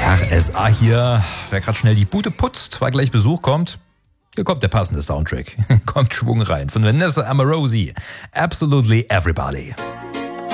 RSA hier. Wer gerade schnell die Bude putzt, weil gleich Besuch kommt. Hier kommt der passende Soundtrack. Kommt Schwung rein von Vanessa Amorosi. Absolutely Everybody.